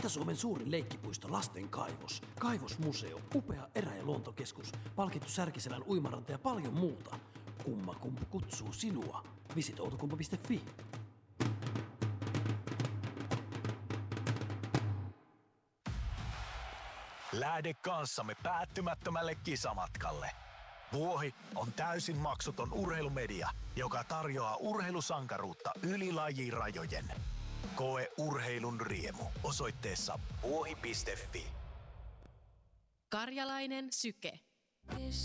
Itä-Suomen suurin leikkipuisto Lasten kaivos, kaivosmuseo, upea erä- ja luontokeskus, palkittu Särkiselän uimaranta ja paljon muuta. Kummakumpu kutsuu sinua. Visit outokumpu.fi. Lähde kanssamme päättymättömälle kisamatkalle. Vuohi on täysin maksuton urheilumedia, joka tarjoaa urheilusankaruutta yli lajirajojen. Koe urheilun riemu osoitteessa vuohi.fi. Karjalainen Syke.